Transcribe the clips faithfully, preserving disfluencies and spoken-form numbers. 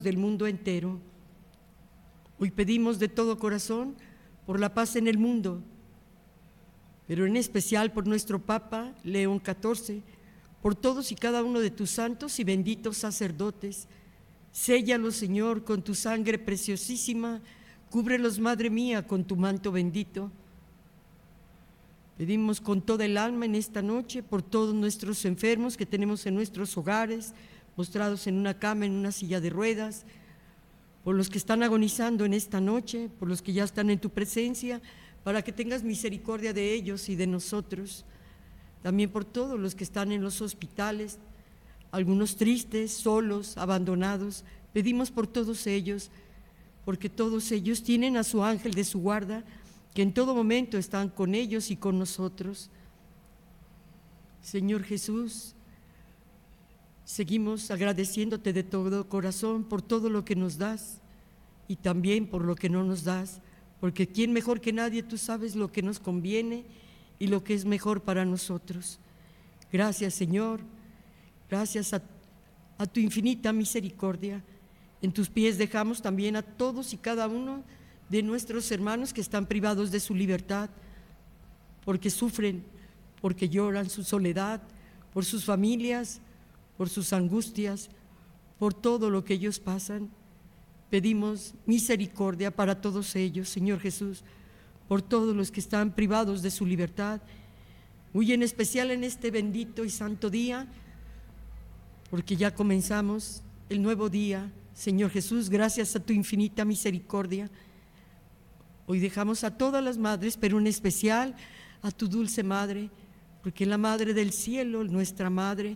del mundo entero. Hoy pedimos de todo corazón por la paz en el mundo, pero en especial por nuestro Papa León catorce, por todos y cada uno de tus santos y benditos sacerdotes. Séllalos, Señor, con tu sangre preciosísima, cúbrelos, Madre mía, con tu manto bendito. Pedimos con toda el alma en esta noche por todos nuestros enfermos que tenemos en nuestros hogares, postrados en una cama, en una silla de ruedas, por los que están agonizando en esta noche, por los que ya están en tu presencia, para que tengas misericordia de ellos y de nosotros. También por todos los que están en los hospitales, algunos tristes, solos, abandonados. Pedimos por todos ellos, porque todos ellos tienen a su ángel de su guarda, que en todo momento están con ellos y con nosotros. Señor Jesús, seguimos agradeciéndote de todo corazón por todo lo que nos das y también por lo que no nos das, porque quién mejor que nadie, tú sabes lo que nos conviene y lo que es mejor para nosotros. Gracias, Señor, gracias a, a tu infinita misericordia. En tus pies dejamos también a todos y cada uno de nuestros hermanos que están privados de su libertad, porque sufren, porque lloran su soledad, por sus familias, por sus angustias, por todo lo que ellos pasan. Pedimos misericordia para todos ellos, Señor Jesús, por todos los que están privados de su libertad, muy en especial en este bendito y santo día, porque ya comenzamos el nuevo día, Señor Jesús, gracias a tu infinita misericordia. Hoy dejamos a todas las madres, pero en especial a tu dulce Madre, porque la Madre del cielo, nuestra Madre,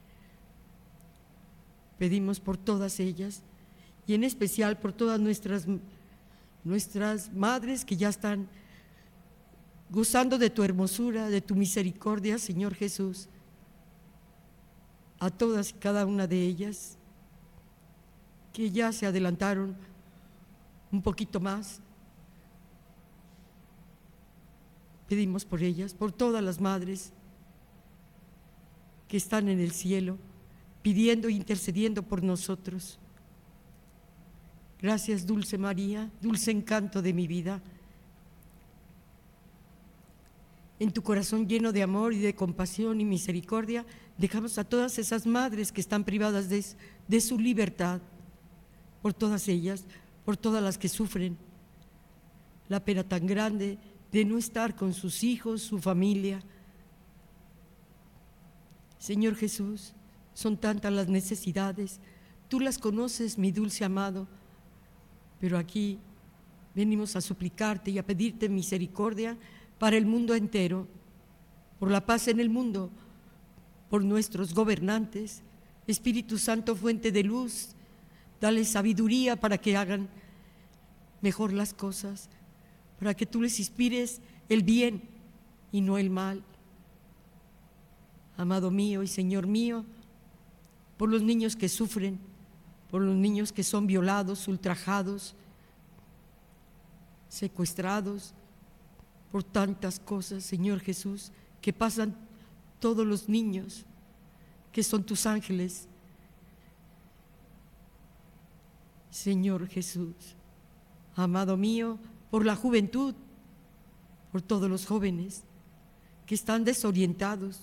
pedimos por todas ellas y en especial por todas nuestras, nuestras madres que ya están gozando de tu hermosura, de tu misericordia, Señor Jesús. A todas y cada una de ellas que ya se adelantaron un poquito más, pedimos por ellas, por todas las madres que están en el cielo, pidiendo e intercediendo por nosotros. Gracias, dulce María, dulce encanto de mi vida. En tu corazón lleno de amor y de compasión y misericordia, dejamos a todas esas madres que están privadas de, de su libertad, por todas ellas, por todas las que sufren la pena tan grande de no estar con sus hijos, su familia. Señor Jesús, son tantas las necesidades, tú las conoces, mi dulce amado, pero aquí venimos a suplicarte y a pedirte misericordia para el mundo entero, por la paz en el mundo, por nuestros gobernantes. Espíritu Santo, fuente de luz, dale sabiduría para que hagan mejor las cosas, para que tú les inspires el bien y no el mal. Amado mío y Señor mío, por los niños que sufren, por los niños que son violados, ultrajados, secuestrados, por tantas cosas, Señor Jesús, que pasan todos los niños, que son tus ángeles. Señor Jesús, amado mío, por la juventud, por todos los jóvenes que están desorientados,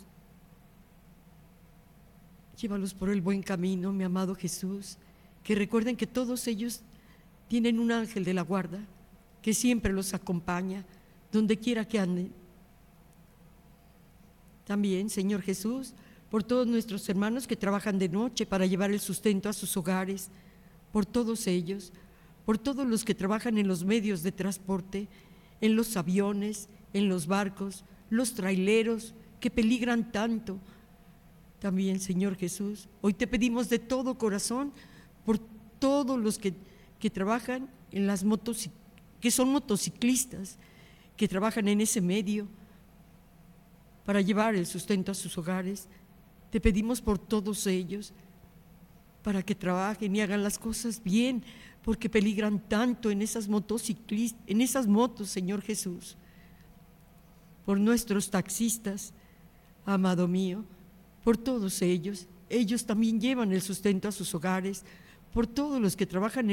llévalos por el buen camino, mi amado Jesús, que recuerden que todos ellos tienen un ángel de la guarda que siempre los acompaña donde quiera que anden. También, Señor Jesús, por todos nuestros hermanos que trabajan de noche para llevar el sustento a sus hogares, por todos ellos, por todos los que trabajan en los medios de transporte, en los aviones, en los barcos, los traileros que peligran tanto. También, Señor Jesús, hoy te pedimos de todo corazón por todos los que, que trabajan en las motos, que son motociclistas, que trabajan en ese medio para llevar el sustento a sus hogares. Te pedimos por todos ellos, para que trabajen y hagan las cosas bien, porque peligran tanto en esas motociclistas, en esas motos, Señor Jesús. Por nuestros taxistas, amado mío, por todos ellos, ellos también llevan el sustento a sus hogares, por todos los que trabajan